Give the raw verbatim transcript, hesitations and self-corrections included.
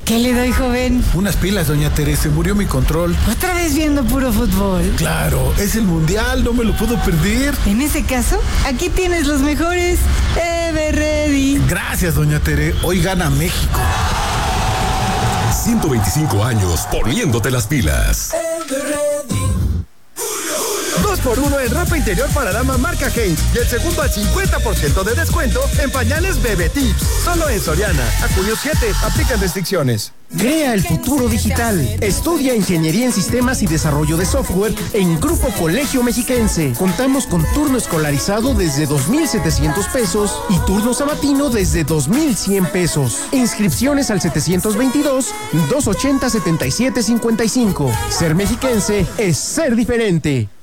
¿Qué le doy, joven? Unas pilas, doña Teresa, se murió mi control. ¿Otra vez viendo puro fútbol? Claro, es el mundial, no me lo puedo perder. En ese caso, aquí tienes los mejores. Everready. Gracias, doña Tere, hoy gana México. ciento veinticinco años poniéndote las pilas. dos por uno en ropa interior para dama marca Heinz y el segundo al cincuenta por ciento de descuento en pañales Bebe Tips. Solo en Soriana. A junio siete. Aplican restricciones. Crea el futuro digital. Estudia Ingeniería en Sistemas y Desarrollo de Software en Grupo Colegio Mexiquense. Contamos con turno escolarizado desde dos mil setecientos pesos y turno sabatino desde dos mil cien pesos. Inscripciones al setecientos veintidós, doscientos ochenta, setenta y siete cincuenta y cinco. Ser mexiquense es ser diferente.